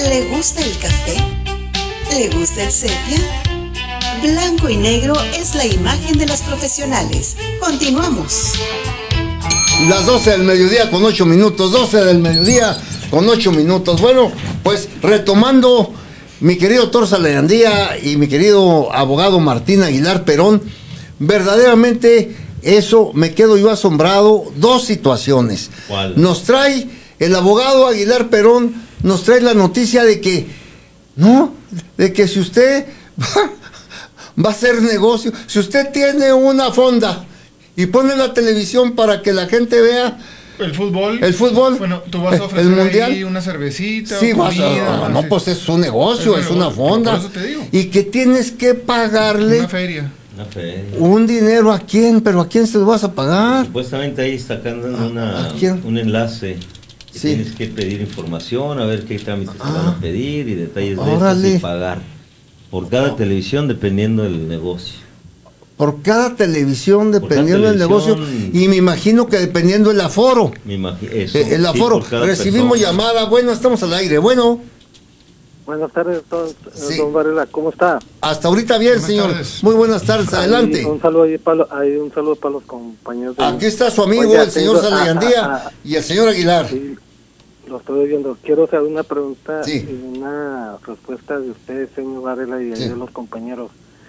¿Le gusta el café? ¿Le gusta el sepia? Blanco y negro es la imagen de los profesionales. Continuamos. Las 12 del mediodía con 8 minutos, 12 del mediodía con 8 minutos. Bueno, pues retomando, mi querido Torza Leandía y mi querido abogado Martín Aguilar Perón, verdaderamente eso me quedo yo asombrado. Dos situaciones. ¿Cuál? Nos trae el abogado Aguilar Perón, nos trae la noticia de que, no, de que si usted va a hacer negocio, si usted tiene una fonda y pone la televisión para que la gente vea el fútbol. Bueno, tú vas a ofrecer el mundial, ahí una cervecita. Sí, comida, no, pues es un negocio, es una fonda. Por eso te digo. Y que tienes que pagarle una feria. Un dinero a quién, pero ¿a quién se lo vas a pagar? Supuestamente ahí está sacando un enlace. Que sí. Tienes que pedir información, a ver qué trámites te van a pedir y detalles órale. de eso y pagar. Por cada televisión dependiendo del negocio. Por cada televisión dependiendo del negocio, y me imagino que dependiendo del aforo. El aforo. Recibimos llamada. Bueno, estamos al aire. Bueno. Buenas tardes, don Varela, ¿cómo está? Hasta ahorita bien, buenas señor. Tardes. Muy buenas tardes, adelante. Un saludo para los compañeros. Aquí está su amigo, el señor Salayandía y el señor Aguilar. Sí, lo estoy viendo. Quiero hacer una pregunta y una respuesta de usted, señor Varela, y de los compañeros.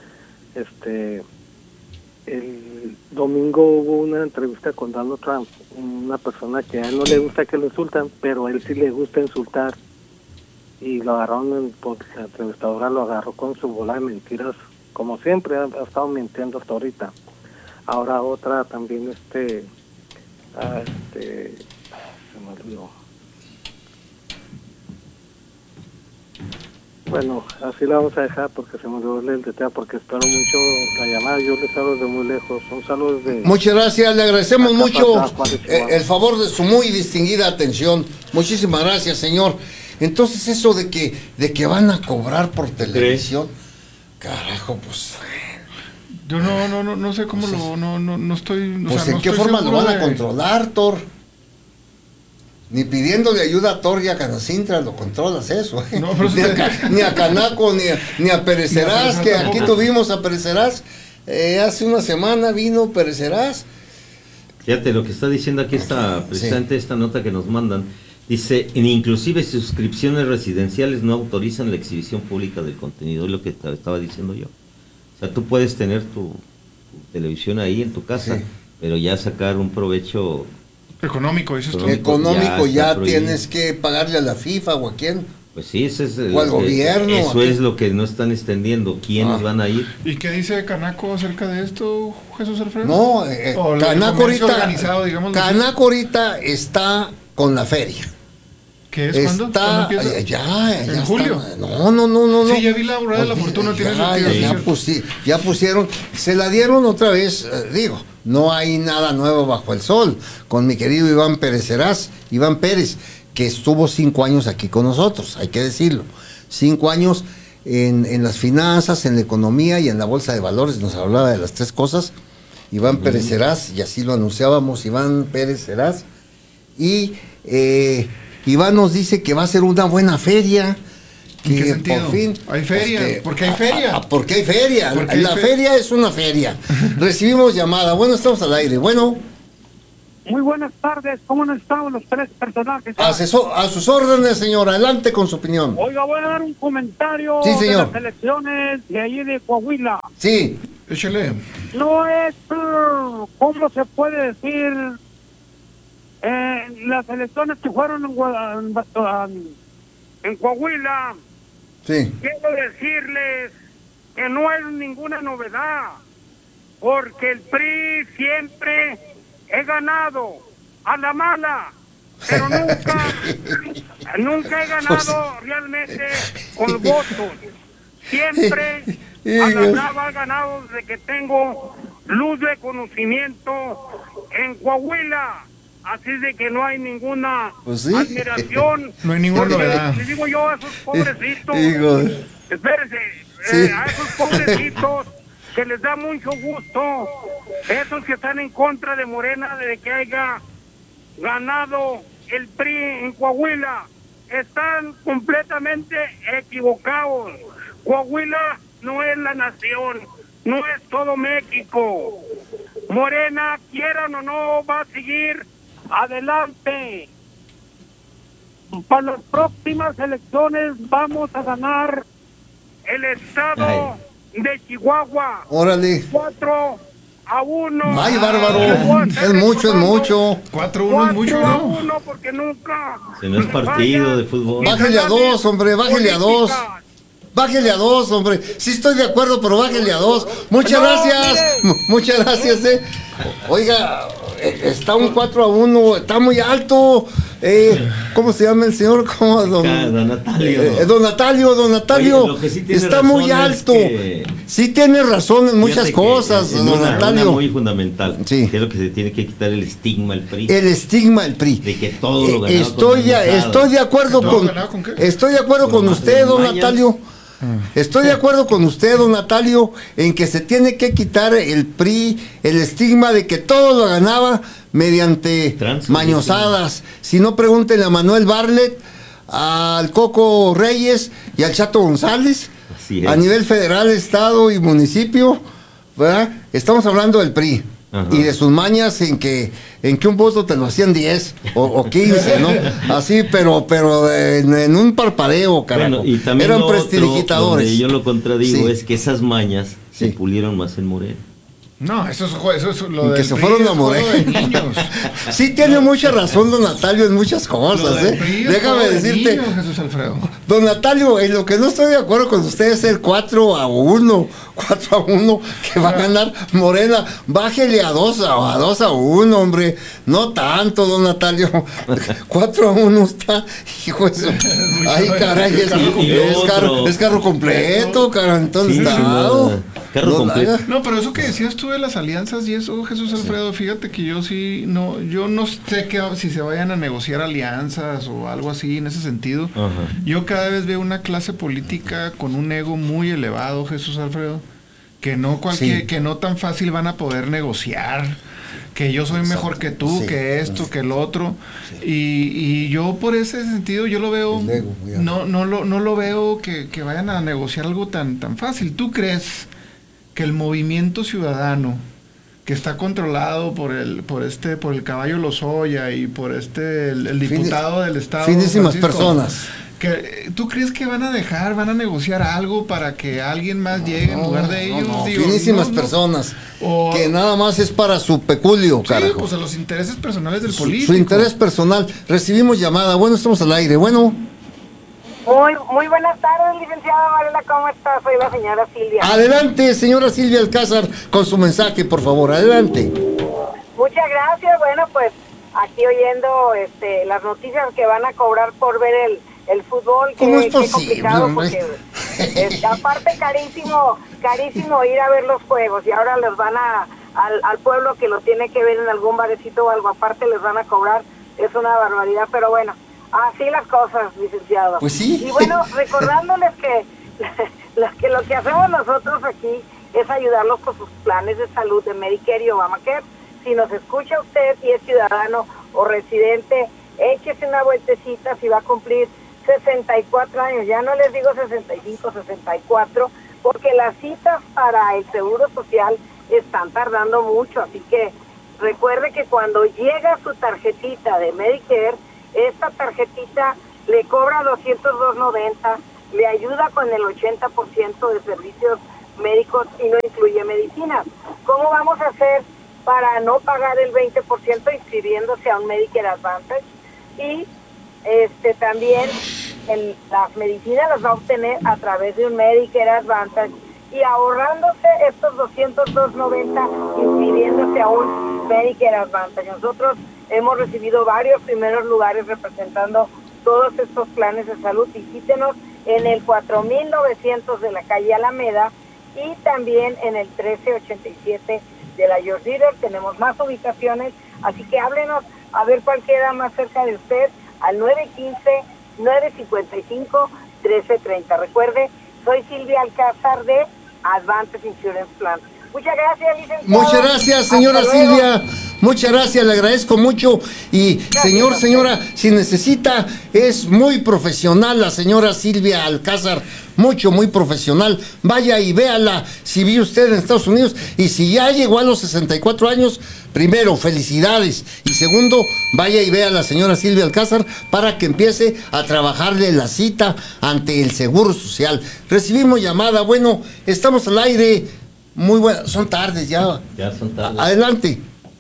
El domingo hubo una entrevista con Donald Trump, una persona que a él no le gusta que lo insultan, pero a él sí le gusta insultar, y lo agarraron porque la entrevistadora lo agarró con su bola de mentiras, como siempre ha estado mintiendo hasta ahorita. Ahora otra también se me olvidó. Bueno, así la vamos a dejar porque se me olvidó el tema, porque espero mucho la llamada. Yo les hablo desde muy lejos. Un saludo desde... Muchas gracias, le agradecemos mucho el favor de su muy distinguida atención. Muchísimas gracias, señor. Entonces eso de que van a cobrar por televisión, carajo, pues... Yo no sé cómo no estoy... Pues ¿en qué forma lo van a controlar, Thor? Ni pidiéndole ayuda a Thor y a Canacintra lo controlas eso, ¿eh? No, ni a Canaco, ni a Perecerás, que aquí tuvimos a Perecerás. Hace una semana vino Perecerás. Fíjate, lo que está diciendo aquí precisamente esta nota que nos mandan. Dice, inclusive suscripciones residenciales no autorizan la exhibición pública del contenido, es lo que estaba diciendo yo. O sea, tú puedes tener tu televisión ahí en tu casa, pero ya sacar un provecho... Económico, dices tú. Económico, ya tienes que pagarle a la FIFA o a quién. Pues sí, ese es o al gobierno. Eso es lo que no están extendiendo. ¿Quiénes van a ir? ¿Y qué dice Canaco acerca de esto, Jesús Alfredo? No, Canaco ahorita está con la feria. ¿Qué es? ¿Cuándo ya ¿En julio? No. Sí, ya vi la hora de la fortuna, tiene sentido. Ya pusieron, se la dieron otra vez, digo, no hay nada nuevo bajo el sol, con mi querido Iván Pérez, que estuvo 5 años aquí con nosotros, hay que decirlo, 5 años en las finanzas, en la economía y en la bolsa de valores, nos hablaba de las 3 cosas, Iván Pérez Serás, y así lo anunciábamos, Iván Pérez Serás, y Iván nos dice que va a ser una buena feria. ¿En qué sentido? Por fin, ¿Hay feria? ¿Por qué hay feria? Porque hay feria. La feria es una feria. Recibimos llamada. Bueno, estamos al aire. Bueno. Muy buenas tardes. ¿Cómo han estado los 3 personajes? A sus órdenes, señor. Adelante con su opinión. Oiga, voy a dar un comentario de las elecciones de allí de Coahuila. Sí. Échale. No es, ¿cómo se puede decir? Las elecciones que fueron en Coahuila, sí. Quiero decirles que no es ninguna novedad, porque el PRI siempre he ganado a la mala, pero nunca he ganado realmente con votos. Siempre a la brava he ganado desde que tengo luz de conocimiento en Coahuila. Así de que no hay ninguna admiración. No hay ninguna novedad. Les digo yo a esos pobrecitos, espérense, a esos pobrecitos que les da mucho gusto, esos que están en contra de Morena, de que haya ganado el PRI en Coahuila. están completamente equivocados. Coahuila no es la nación, no es todo México. Morena, quieran o no, va a seguir adelante. Para las próximas elecciones vamos a ganar el estado de Chihuahua. Órale. 4-1. Ay, bárbaro. Es mucho, es mucho. 4-1 es mucho, ¿no? 4-1 porque nunca. Si no es partido de fútbol. Bájele a 2, hombre, bájele a 2. Bájele a 2, hombre. Sí estoy de acuerdo, pero bájele a 2. Muchas gracias. Muchas gracias, Oiga, está un 4-1, está muy alto. ¿Cómo se llama el señor? ¿Cómo? Don Natalio. Don Natalio. Oye, lo que sí tiene está muy razón alto. es que... Sí tiene razón en muchas cosas, en don Natalio. Una muy fundamental. Sí. Que es lo que se tiene que quitar el estigma al PRI. El estigma del PRI. De que todo lo ganaba Estoy de acuerdo estoy de acuerdo con usted, don Natalio. Estoy de acuerdo con usted, don Natalio, en que se tiene que quitar el PRI, el estigma de que todo lo ganaba mediante mañosadas. Si no, pregúntenle a Manuel Bartlett, al Coco Reyes y al Chato González. Así es. A nivel federal, estado y municipio, ¿verdad? Estamos hablando del PRI. Ajá. Y de sus mañas en que un voto te lo hacían 10 o 15, ¿no? Así, pero en un parpadeo, carajo. Bueno, y también eran prestidigitadores. Yo lo contradigo, sí. Es que esas mañas se pulieron más en Morena. No, eso es lo que del se PRI, fueron a Morena. Sí tiene mucha razón don Natalio en muchas cosas, Déjame decirte, niños, Jesús Alfredo. Don Natalio, en lo que no estoy de acuerdo con usted es el 4-1 que va a ganar Morena. Bájele a 2-1, hombre. No tanto, don Natalio. 4-1 está, hijo de su... Ay, caray, es carro completo, cara, en todo el estado. Carro completo. No, pero eso que decías tú de las alianzas y eso, Jesús Alfredo, fíjate que yo no sé si se vayan a negociar alianzas o algo así en ese sentido. Ajá. Yo cada vez veo una clase política con un ego muy elevado, Jesús Alfredo, que no tan fácil van a poder negociar, que yo soy mejor que tú, que esto, que el otro, y yo por ese sentido yo lo veo, no lo veo que vayan a negociar algo tan fácil. ¿Tú crees que el movimiento ciudadano, que está controlado por el caballo Lozoya y por el diputado del estado, finísimas personas, ¿tú crees que van a negociar algo para que alguien más llegue en lugar de ellos? Finísimas personas, que nada más es para su peculio, carajo. Sí, pues a los intereses personales del político. Su interés personal. Recibimos llamada. Bueno, estamos al aire. Bueno. Muy buenas tardes, licenciada Varela, ¿cómo está? Soy la señora Silvia. Adelante, señora Silvia Alcázar, con su mensaje, por favor, adelante. Muchas gracias. Bueno, pues aquí oyendo las noticias que van a cobrar por ver el fútbol. ¿Cómo es posible, porque aparte carísimo ir a ver los juegos, y ahora les van al pueblo que lo tiene que ver en algún barecito o algo, aparte les van a cobrar. Es una barbaridad, pero bueno, así las cosas, licenciado. Pues sí. Y bueno, recordándoles que lo que hacemos nosotros aquí es ayudarlos con sus planes de salud de Medicare y Obamacare. Si nos escucha usted y es ciudadano o residente, échese una vueltecita si va a cumplir 64 años. Ya no les digo 65, 64, porque las citas para el Seguro Social están tardando mucho. Así que recuerde que cuando llega su tarjetita de Medicare, esta tarjetita le cobra $202.90, le ayuda con el 80% de servicios médicos y no incluye medicinas. ¿Cómo vamos a hacer para no pagar el 20% inscribiéndose a un Medicare Advantage? Y también las medicinas las va a obtener a través de un Medicare Advantage y ahorrándose estos $202.90 inscribiéndose a un Medicare Advantage. Nosotros hemos recibido varios primeros lugares representando todos estos planes de salud. Visítenos en el 4900 de la calle Alameda y también en el 1387 de la George River. Tenemos más ubicaciones, así que háblenos a ver cuál queda más cerca de usted al 915-955-1330. Recuerde, soy Silvia Alcázar de Advantage Insurance Plan. Muchas gracias, licenciado. Muchas gracias, señora Silvia. Muchas gracias, le agradezco mucho. Y señora, si necesita, es muy profesional la señora Silvia Alcázar, muy profesional. Vaya y véala si vive usted en Estados Unidos, y si ya llegó a los 64 años, primero, felicidades, y segundo, vaya y vea a la señora Silvia Alcázar para que empiece a trabajarle la cita ante el Seguro Social. Recibimos llamada, bueno, estamos al aire, muy bueno, son tardes ya. Ya son tardes. Adelante.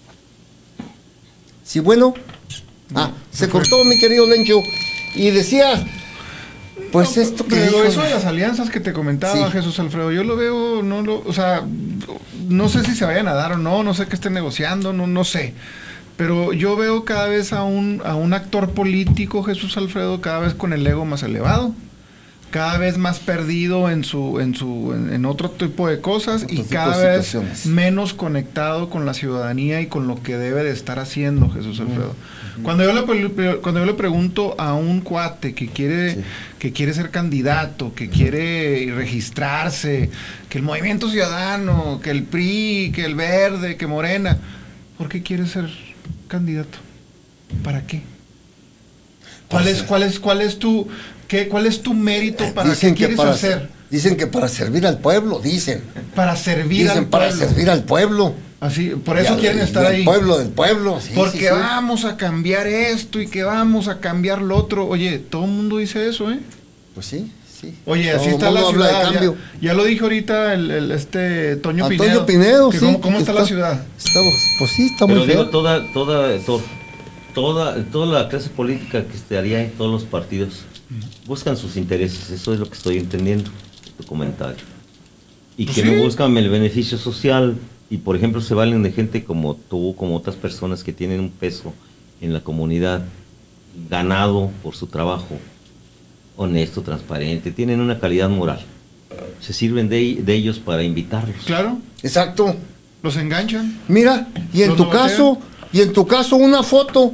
Sí, bueno. Se cortó, mi querido Lencho, y decía... Pues esto que pero dijo, eso de las alianzas que te comentaba, sí. Jesús Alfredo, yo lo veo, o sea, no sé si se vayan a dar o no sé qué estén negociando, no sé. Pero yo veo cada vez a un actor político, Jesús Alfredo, cada vez con el ego más elevado, cada vez más perdido en otro tipo de cosas, y cada vez menos conectado con la ciudadanía y con lo que debe de estar haciendo, Jesús Alfredo. Cuando yo le pregunto a un cuate que quiere ser candidato, que quiere registrarse, que el Movimiento Ciudadano, que el PRI, que el Verde, que Morena, ¿por qué quiere ser candidato? ¿Para qué? ¿Cuál es tu mérito? ¿Para qué quieres hacer? Dicen que para servir al pueblo, dicen. Para servir al pueblo. Para servir al pueblo. Así, por eso quieren estar ahí. Del pueblo. Sí, porque vamos a cambiar esto y que vamos a cambiar lo otro. Oye, todo el mundo dice eso, ¿eh? Pues sí. Oye, todo así está la ciudad. De ya lo dijo ahorita Toño Pinedo. Pinedo, sí. ¿Cómo está la ciudad? Pues sí, está muy feo. Pero toda la clase política que estaría en todos los partidos buscan sus intereses. Eso es lo que estoy entendiendo de tu comentario. Y que no buscan el beneficio social. Y por ejemplo se valen de gente como tú, como otras personas que tienen un peso en la comunidad, ganado por su trabajo, honesto, transparente, tienen una calidad moral. Se sirven de ellos para invitarlos. Claro. Exacto. Los enganchan. Mira, y en tu caso una foto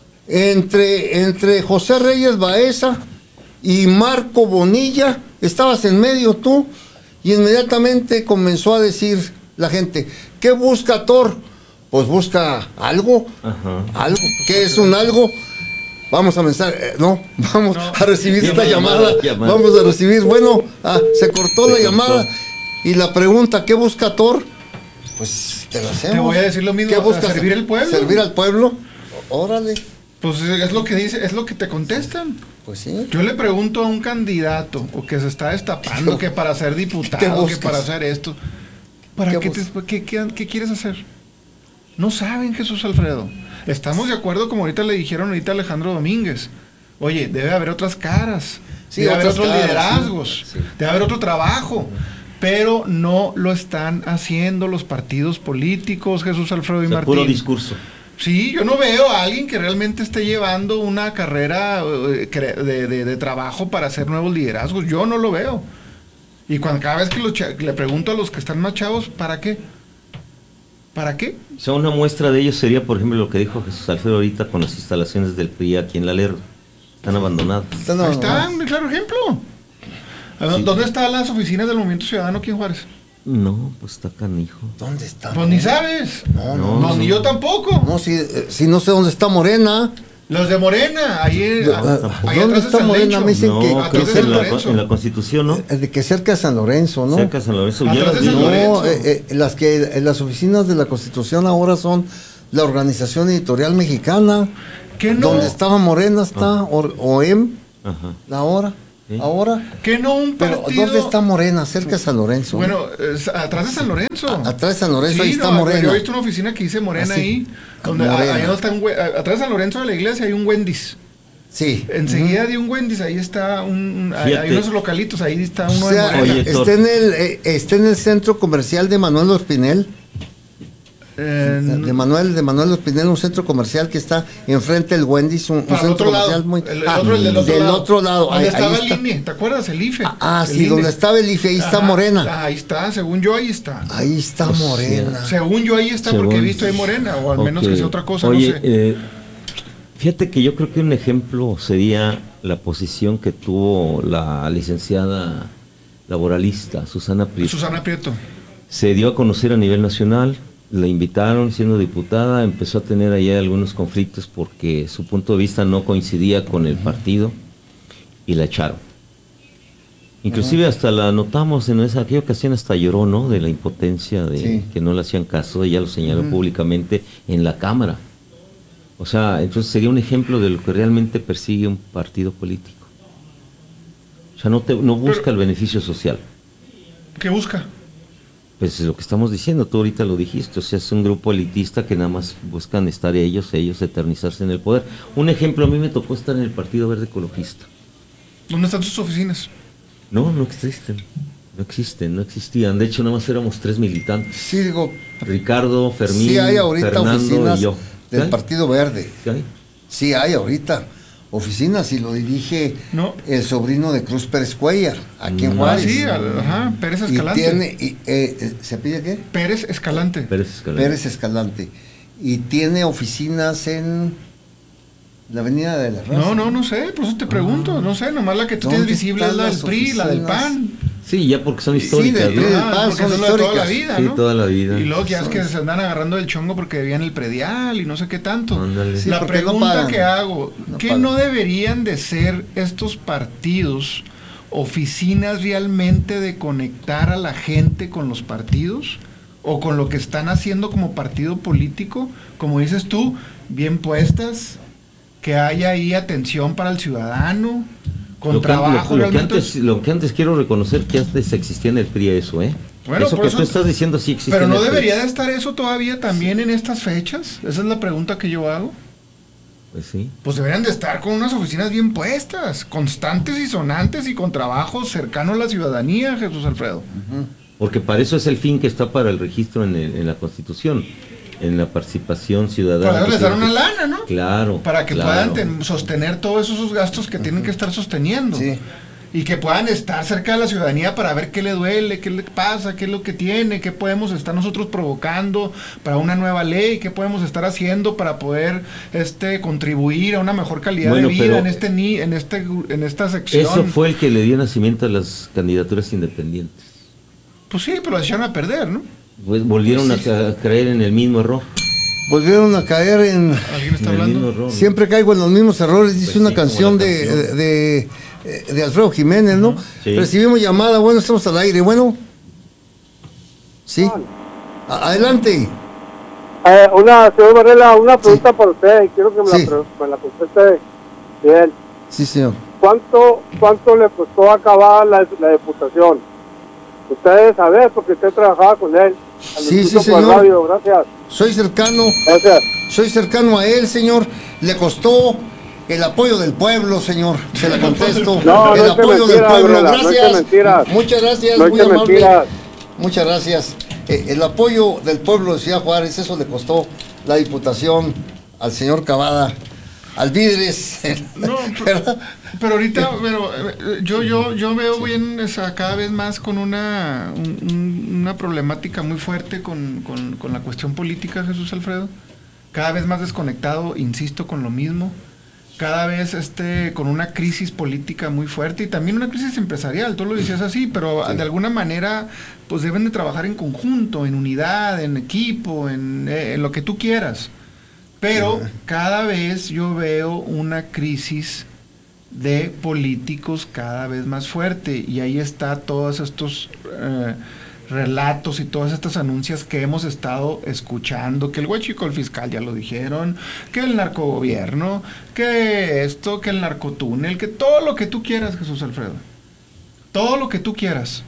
entre José Reyes Baeza y Marco Bonilla, estabas en medio tú, y inmediatamente comenzó a decir la gente, ¿qué busca Thor? Pues busca algo. Ajá. Algo. ¿Qué es un algo? Vamos a vamos a recibir esta llamada. Vamos a recibir, se cortó la llamada. Y la pregunta, ¿qué busca Thor? Pues te lo hacemos. Te voy a decir lo mismo. ¿Qué busca? ¿Servir al pueblo? ¿Servir al pueblo? Órale. Pues es lo que dice, es lo que te contestan. Pues sí. Yo le pregunto a un candidato, o que se está destapando, que para ser diputado, que para hacer esto. ¿Para qué quieres hacer? No saben, Jesús Alfredo. Estamos de acuerdo, como ahorita le dijeron a Alejandro Domínguez. Oye, debe haber otras caras, debe haber otros liderazgos, debe haber otro trabajo. Pero no lo están haciendo los partidos políticos, Jesús Alfredo y Martín. Puro discurso. Sí, yo no veo a alguien que realmente esté llevando una carrera de trabajo para hacer nuevos liderazgos. Yo no lo veo. Y cada vez que le pregunto a los que están más chavos, ¿para qué? ¿Para qué? O sea, una muestra de ello sería, por ejemplo, lo que dijo Jesús Alfredo ahorita con las instalaciones del PRI aquí en La Lerdo. Están abandonadas. Ahí está, un claro ejemplo. Sí. ¿Dónde están las oficinas del Movimiento Ciudadano aquí en Juárez? No, pues está canijo. ¿Dónde está? Pues ni sabes. No, ni yo tampoco. No, si no sé dónde está Morena. Los de Morena, ahí ¿dónde está Morena? Me dicen que creo que en la Constitución, ¿no? De que cerca de San Lorenzo, ¿no? Cerca de San Lorenzo. Las oficinas de la Constitución ahora son la Organización Editorial Mexicana. ¿Qué no? Donde estaba Morena está OEM. Ahora. ¿Sí? Ahora. ¿Qué no un partido? Pero ¿dónde está Morena? Cerca de San Lorenzo. Bueno, atrás de San Lorenzo. Atrás de San Lorenzo, sí, ahí está Morena. Yo he visto una oficina que dice Morena ahí. Donde ahí no está atrás de San Lorenzo de la iglesia hay un Wendy's. Sí. Enseguida de un Wendy's, ahí está hay unos localitos, ahí está uno de Morena. Oye, está en el centro comercial de Manuel Ospinel. De Manuel Ospinel, un centro comercial que está enfrente del Wendy's, un centro comercial muy del otro lado. Donde estaba el INE, ¿te acuerdas? El IFE. Donde estaba el IFE, ahí está Morena. Ahí está, según yo ahí está. Ahí está Morena. Según yo ahí está, porque he visto ahí Morena, o al menos que sea otra cosa, no sé. Fíjate que yo creo que un ejemplo sería la posición que tuvo la licenciada laboralista Susana Prieto. Susana Prieto. Se dio a conocer a nivel nacional. la invitaron siendo diputada, empezó a tener allá algunos conflictos porque su punto de vista no coincidía con el partido y la echaron. Inclusive hasta la notamos en aquella ocasión, hasta lloró, ¿no? De la impotencia de que no le hacían caso, ella lo señaló públicamente en la Cámara. O sea, entonces sería un ejemplo de lo que realmente persigue un partido político. O sea, no busca el beneficio social. ¿Qué busca? Pues lo que estamos diciendo, tú ahorita lo dijiste, o sea, es un grupo elitista que nada más buscan estar ellos eternizarse en el poder. Un ejemplo, a mí me tocó estar en el Partido Verde Ecologista. ¿Dónde están sus oficinas? No existen, no existían. De hecho, nada más éramos 3 militantes. Sí, digo. Ricardo, Fermín, Sí hay ahorita Fernando oficinas y yo. del Partido Verde. ¿Qué hay? Sí hay ahorita oficinas y lo dirige el sobrino de Cruz Pérez Cuellar, aquí en Juárez. Sí, Pérez Escalante. ¿Se pide qué? Pérez Escalante. Pérez Escalante. Y tiene oficinas en la Avenida de la Raza. No sé, por eso te pregunto, no sé, nomás la que tú tienes visible es la del PRI, la del PAN. Sí, ya porque son históricas. Sí, del PAN porque son históricas. Toda la vida, ¿no? Sí, toda la vida. Y luego ya es que se andan agarrando el chongo porque debían el predial y no sé qué tanto. Sí, la pregunta que hago, ¿qué no pagan? deberían de ser estos partidos oficinas realmente de conectar a la gente con los partidos? ¿O con lo que están haciendo como partido político? Como dices tú, bien puestas, que haya ahí atención para el ciudadano, con trabajo. Lo que antes quiero reconocer que antes existía en el PRI eso, Bueno, eso que tú estás diciendo sí existe. Pero en no el PRI. debería de estar eso todavía también en estas fechas. Esa es la pregunta que yo hago. Pues sí. Pues deberían de estar con unas oficinas bien puestas, constantes y sonantes y con trabajo cercano a la ciudadanía, Jesús Alfredo. Porque para eso es el fin que está para el registro en la Constitución, en la participación ciudadana. Para darles dar una lana, ¿no? Claro. Para que puedan sostener todos esos gastos que tienen que estar sosteniendo. Sí. Y que puedan estar cerca de la ciudadanía para ver qué le duele, qué le pasa, qué es lo que tiene, qué podemos estar nosotros provocando para una nueva ley, qué podemos estar haciendo para poder contribuir a una mejor calidad de vida en esta sección. Eso fue el que le dio nacimiento a las candidaturas independientes. Pues sí, pero las echaron a perder, ¿no? Pues volvieron a caer en el mismo error. Volvieron a caer en... ¿Alguien está En el hablando? mismo error, ¿no? Siempre caigo en los mismos errores, dice Pues una sí, canción como la de Alfredo Jiménez, ¿no? Sí. Recibimos llamada, bueno, estamos al aire, bueno. Sí. Adelante. Señor Varela, una pregunta para usted, quiero que me la conteste bien. Sí, señor. ¿Cuánto le costó acabar la diputación? Usted debe saber, porque usted trabajaba con él. Sí, por señor. radio, gracias. Soy cercano. Gracias. Soy cercano a él, señor. Le costó el apoyo del pueblo, señor. Se la contesto. No, el no apoyo mentira, del pueblo. Varela, Gracias. no mentiras. Muchas gracias. No muy amable. mentiras. Muchas gracias. El apoyo del pueblo de Ciudad Juárez, eso le costó la diputación al señor Cavada, al Vidres. No, pero ahorita, yo veo bien cada vez más con una problemática muy fuerte con la cuestión política, Jesús Alfredo. Cada vez más desconectado, insisto, con lo mismo. Cada vez con una crisis política muy fuerte y también una crisis empresarial, tú lo decías así, pero de alguna manera pues deben de trabajar en conjunto, en unidad, en equipo, en lo que tú quieras. Pero cada vez yo veo una crisis de políticos cada vez más fuerte y ahí está todos estos relatos y todas estas anuncias que hemos estado escuchando, que el huachicol fiscal ya lo dijeron, que el narcogobierno, que esto, que el narcotúnel, que todo lo que tú quieras, Jesús Alfredo, todo lo que tú quieras.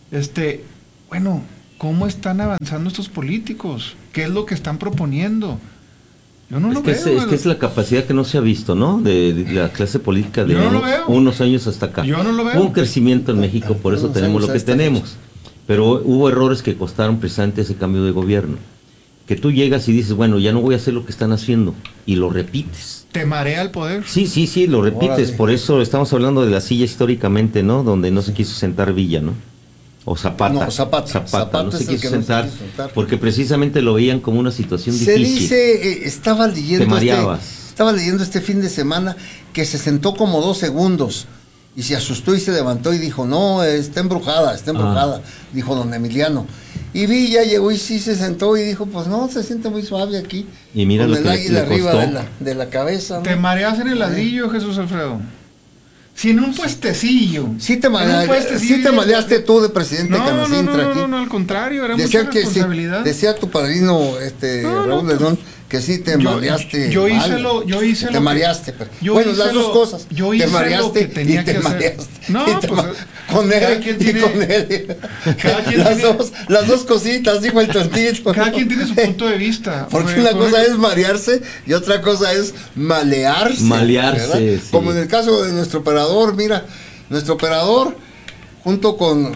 Bueno, ¿cómo están avanzando estos políticos? ¿Qué es lo que están proponiendo? Yo no lo veo. Es que es la capacidad que no se ha visto, ¿no? De la clase política de unos años hasta acá. Yo no lo veo. Hubo un crecimiento en México, por eso tenemos lo que tenemos. Pero hubo errores que costaron precisamente ese cambio de gobierno. Que tú llegas y dices, bueno, ya no voy a hacer lo que están haciendo. Y lo repites. ¿Te marea el poder? Sí, lo repites. Órale. Por eso estamos hablando de la silla históricamente, ¿no? Donde no se quiso sentar Villa, ¿no? O Zapata. No, Zapata no es se el que quiso no se sentar, quiso sentar. porque precisamente lo veían como una situación Se difícil. dice, estaba leyendo Te mareabas. este fin de semana que se sentó como 2 segundos Y se asustó y se levantó y dijo, no, está embrujada, dijo don Emiliano. Y vi, ya llegó y sí se sentó y dijo, pues no, se siente muy suave aquí. Y mira con lo el que águila le arriba costó. de la cabeza, ¿no? ¿Te mareas en el ladrillo, Jesús Alfredo? Si en un puestecillo. Sí te, En un puestecillo. sí te maleaste tú de presidente Canacintra aquí. No, al contrario, era Decía mucha que responsabilidad. sí, decía tu padrino Raúl Ledón que sí te mareaste. Yo hice te mareaste. Bueno, las dos cosas. Yo hice te mareaste lo que tenía y te que hacer. mareaste. No, pues con cada él quien y tiene, con él. cada quien tiene, Las dos cositas, dijo el tontito. Cada quien tiene su punto de vista. Porque una cosa es marearse y otra cosa es malearse. Malearse, sí. Como en el caso de nuestro operador, mira, nuestro operador junto con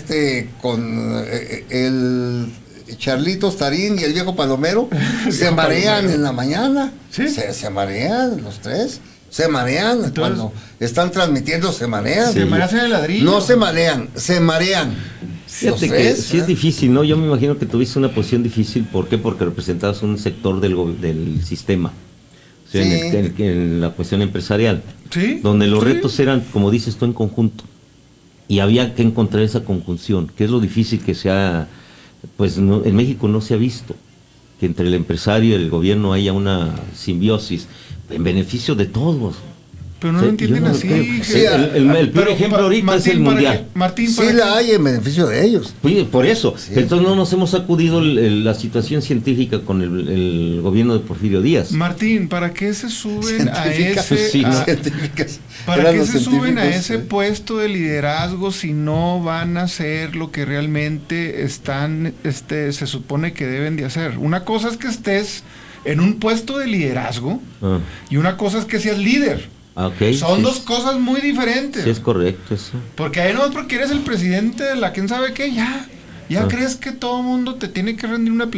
el Charlitos Tarín y el viejo Palomero se marean en la mañana. ¿Sí? Se marean los tres. Se marean. Entonces, cuando están transmitiendo, se marean. Se marean en el ladrillo. No se malean, se marean. Fíjate que sí es difícil, ¿no? Yo me imagino que tuviste una posición difícil. ¿Por qué? Porque representabas un sector del sistema. O sea, Sí. en la cuestión empresarial. ¿Sí? Donde los ¿Sí? retos eran, como dices tú, en conjunto. Y había que encontrar esa conjunción, que es lo difícil que sea. Pues no, en México no se ha visto que entre el empresario y el gobierno haya una simbiosis en beneficio de todos. Pero no Sí, lo entienden yo no lo así. creo. Sí, El peor Pero, ejemplo ahorita Martín, es el mundial. Martín, Sí para la hay en beneficio de ellos. Oye, por eso, Sí. entonces no nos hemos sacudido la situación científica con el gobierno de Porfirio Díaz. Martín, ¿para qué se suben a Científicas, ese sí, ¿no? científicas. ¿Para Eran qué los se suben a científicos, ese puesto de liderazgo si no van a hacer lo que realmente están, se supone que deben de hacer? Una cosa es que estés en un puesto de liderazgo Ah, y una cosa es que seas líder. ok, Son sí, dos cosas muy diferentes. sí es correcto eso. Porque ahí no es porque eres el presidente de la quién sabe qué, ya crees que todo el mundo te tiene que rendir una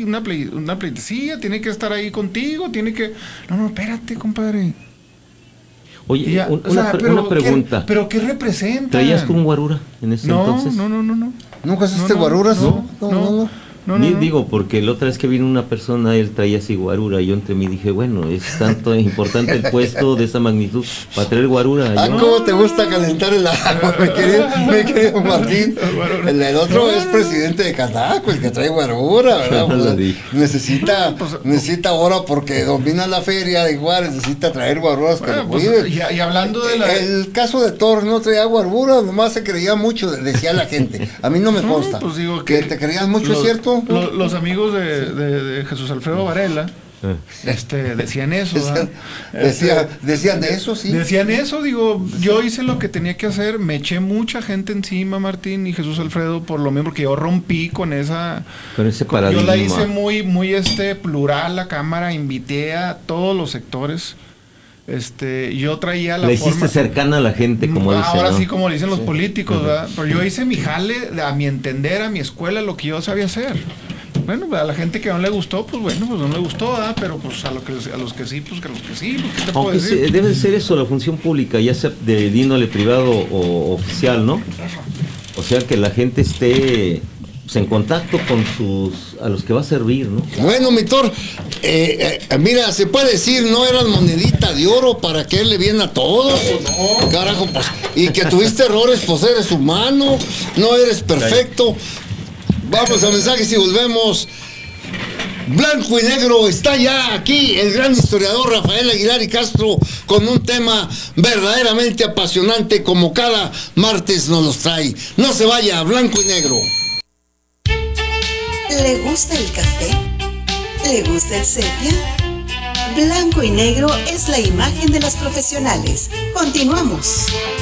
pleitesía, tiene que estar ahí contigo, tiene que... No, espérate, compadre. Oye, Y ya, una pregunta. ¿Pero qué representa? ¿Traías tú un guarura en ese entonces? No. ¿Nunca hiciste guaruras? No. Digo, porque la otra vez que vino una persona, él traía así guarura, y yo entre mí dije, bueno, es tanto importante el puesto de esa magnitud para traer guarura. ¿Cómo te gusta calentar el agua, mi querido Martín? El otro es presidente de Cataco, el que trae guarura, ¿verdad? No lo dije. Necesita ahora, porque domina la feria de Juárez, necesita traer guaruras que lo cuiden. Y hablando de El caso de Torres no traía guarura, nomás se creía mucho, decía la gente. A mí no me consta. pues digo que te creías mucho, ¿es cierto? Los amigos de Jesús Alfredo Varela decían eso. Decían de eso, sí. Decían eso, digo, yo hice lo que tenía que hacer, me eché mucha gente encima, Martín y Jesús Alfredo, por lo mismo, porque yo rompí con ese paradigma. Yo la hice muy plural la cámara, invité a todos los sectores. Yo traía la hiciste forma cercana a la gente, como dicen. Ahora ¿no? sí, como le dicen los políticos, Ajá. ¿verdad? Pero yo hice mi jale, a mi entender, a mi escuela, lo que yo sabía hacer. Bueno, a la gente que no le gustó, pues bueno, pues no le gustó, ¿verdad? Pero pues a los que sí, pues que a los que sí, pues, ¿qué te puedo Aunque decir? debe ser eso, la función pública, ya sea de índole privado o oficial, ¿no? O sea, que la gente esté en contacto con a los que va a servir, ¿no? Bueno, mi Thor, mira, se puede decir, no eran monedita de oro para que él le viene a todos. Carajo, pues, y que tuviste errores, pues eres humano, no eres perfecto. Vamos a mensajes y volvemos. Blanco y Negro está ya aquí, el gran historiador Rafael Aguilar y Castro, con un tema verdaderamente apasionante, como cada martes nos los trae. No se vaya, Blanco y Negro. ¿Le gusta el café? ¿Le gusta el sepia? Blanco y Negro es la imagen de las profesionales. Continuamos.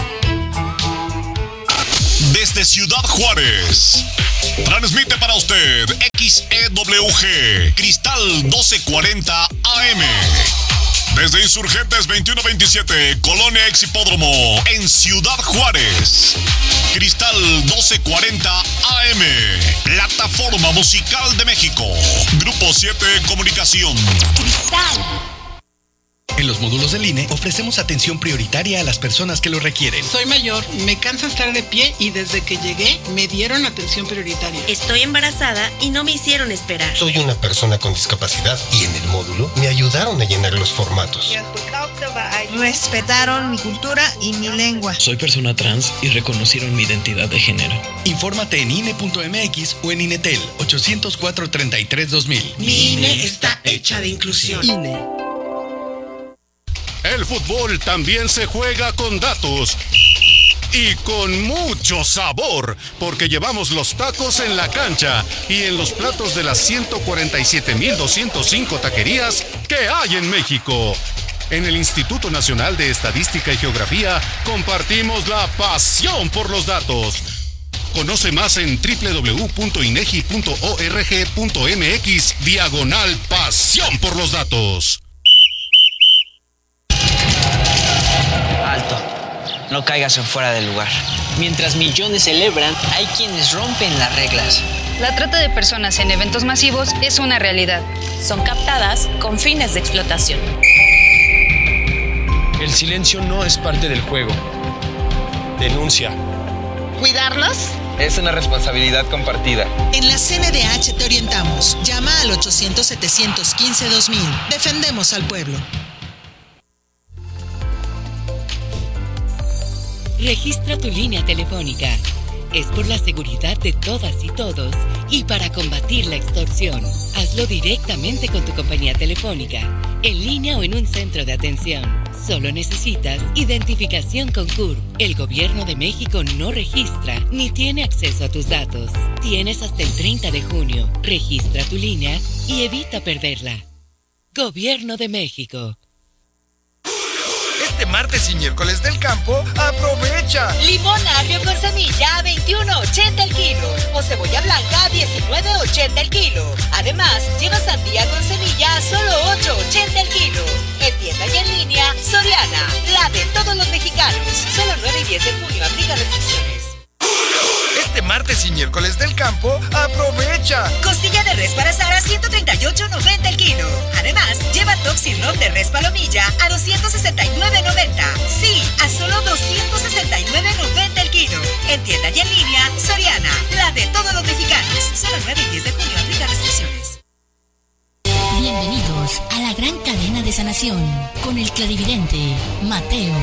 Desde Ciudad Juárez, transmite para usted XEWG Cristal 1240 AM. Desde Insurgentes 2127, Colonia Exhipódromo, en Ciudad Juárez. Cristal 1240 AM, plataforma musical de México. Grupo 7 Comunicación. Cristal. En los módulos del INE ofrecemos atención prioritaria a las personas que lo requieren. Soy mayor, me cansa estar de pie y desde que llegué me dieron atención prioritaria. Estoy embarazada y no me hicieron esperar. Soy una persona con discapacidad y en el módulo me ayudaron a llenar los formatos. Respetaron mi cultura y mi lengua. Soy persona trans y reconocieron mi identidad de género. Infórmate en INE.mx o en INETEL 804-33-2000. Mi INE está hecha de inclusión. INE. El fútbol también se juega con datos y con mucho sabor, porque llevamos los tacos en la cancha y en los platos de las 147,205 taquerías que hay en México. En el Instituto Nacional de Estadística y Geografía compartimos la pasión por los datos. Conoce más en www.inegi.org.mx/pasión por los datos. Alto, no caigas en fuera del lugar. Mientras millones celebran, hay quienes rompen las reglas. La trata de personas en eventos masivos es una realidad. Son captadas con fines de explotación. El silencio no es parte del juego. Denuncia. ¿Cuidarlos? Es una responsabilidad compartida. En la CNDH te orientamos. Llama al 800-715-2000. Defendemos al pueblo. Registra tu línea telefónica. Es por la seguridad de todas y todos y para combatir la extorsión. Hazlo directamente con tu compañía telefónica, en línea o en un centro de atención. Solo necesitas identificación con CURP. El Gobierno de México no registra ni tiene acceso a tus datos. Tienes hasta el 30 de junio. Registra tu línea y evita perderla. Gobierno de México. Este martes y miércoles del campo, ¡aprovecha! Limón agrio con semilla a $21.80 el kilo. O cebolla blanca a $19.80 el kilo. Además, lleva sandía con semilla a solo $8.80 el kilo. En tienda y en línea, Soriana, la de todos los mexicanos. Solo 9 y 10 de junio, aplica restricciones. Este martes y miércoles del campo, ¡aprovecha! Costilla de res para asar a $138.90 el kilo. Además, lleva Toxirrom de res palomilla a $269.90. Sí, a solo $269.90 el kilo. En tienda y en línea, Soriana, la de todos los mexicanos. Solo 9 y 10 de junio, aplica restricciones. Bienvenidos a la gran cadena de sanación con el clarividente Mateo.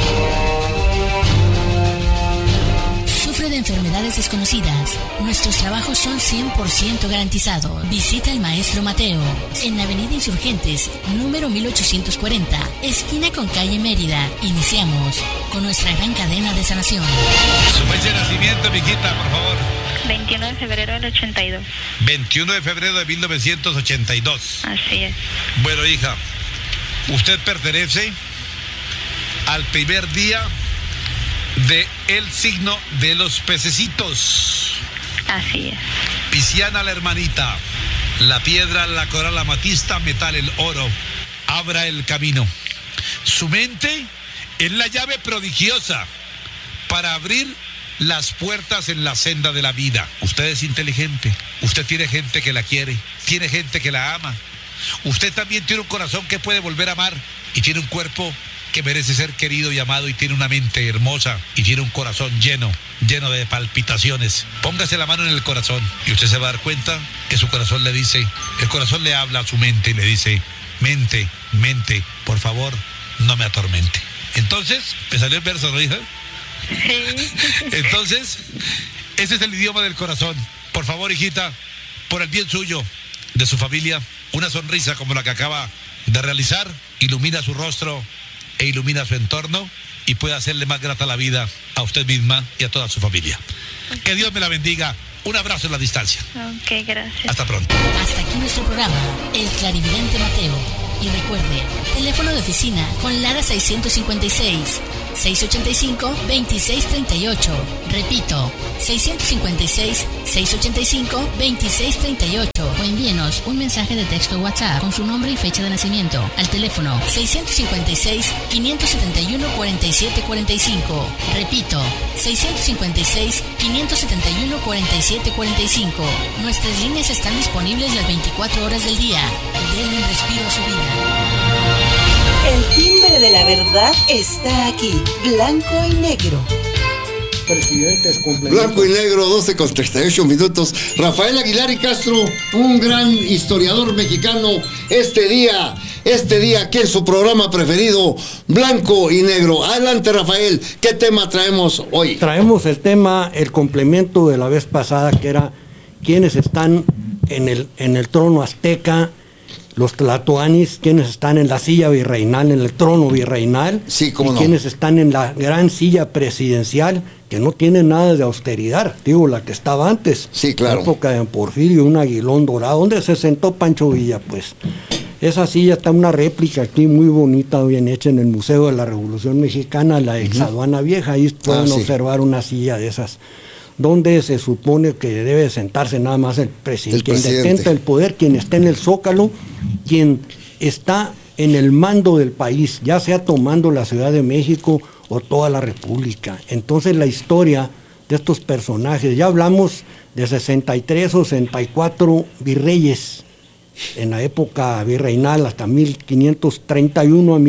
Sufre de enfermedades desconocidas. Nuestros trabajos son 100% garantizados. Visita al maestro Mateo en Avenida Insurgentes, número 1840, esquina con calle Mérida. Iniciamos con nuestra gran cadena de sanación. Su fecha de nacimiento, mijita, por favor. 21 de febrero del 82. 21 de febrero de 1982. Así es. Bueno, hija, usted pertenece al primer día de el signo de los pececitos. Así es. Pisciana la hermanita, la piedra, la coral, la amatista, metal, el oro. Abra el camino. Su mente es la llave prodigiosa para abrir las puertas en la senda de la vida. Usted es inteligente, usted tiene gente que la quiere, tiene gente que la ama. Usted también tiene un corazón que puede volver a amar y tiene un cuerpo que merece ser querido y amado y tiene una mente hermosa y tiene un corazón lleno de palpitaciones. Póngase la mano en el corazón y usted se va a dar cuenta que su corazón le dice, el corazón le habla a su mente y le dice, mente, por favor, no me atormente. Entonces, me salió el verso, ¿no, hija? Sí. Entonces, ese es el idioma del corazón. Por favor, hijita, por el bien suyo, de su familia, una sonrisa como la que acaba de realizar, ilumina su rostro e ilumina su entorno y puede hacerle más grata la vida a usted misma y a toda su familia. Que Dios me la bendiga. Un abrazo en la distancia. Ok, gracias. Hasta pronto. Hasta aquí nuestro programa, El Clarividente Mateo. Y recuerde, teléfono de oficina con Lara 656-685-2638. Repito, 656-685-2638. O envíenos un mensaje de texto WhatsApp con su nombre y fecha de nacimiento al teléfono 656-571-4745. Repito, 656-571-4745. Nuestras líneas están disponibles las 24 horas del día. Denle un respiro a su vida. El timbre de la verdad está aquí, blanco y negro. Presidentes Blanco y negro, 12:38 minutos. Rafael Aguilar y Castro, un gran historiador mexicano, este día aquí en su programa preferido, Blanco y Negro. Adelante, Rafael, ¿qué tema traemos hoy? Traemos el tema, el complemento de la vez pasada, que era quiénes están en el trono azteca, los tlatoanis, quienes están en la silla virreinal, en el trono virreinal, sí, cómo no, quienes están en la gran silla presidencial, que no tiene nada de austeridad, digo, la que estaba antes, sí, claro, la época de Porfirio, un aguilón dorado, donde se sentó Pancho Villa, pues. Esa silla está una réplica aquí muy bonita, bien hecha en el Museo de la Revolución Mexicana, la Exaduana Vieja, ahí pueden observar una silla de esas, donde se supone que debe sentarse nada más el presidente, quien detenta el poder, quien está en el Zócalo, quien está en el mando del país, ya sea tomando la Ciudad de México o toda la República. Entonces la historia de estos personajes, ya hablamos de 63 o 64 virreyes en la época virreinal, hasta 1531 a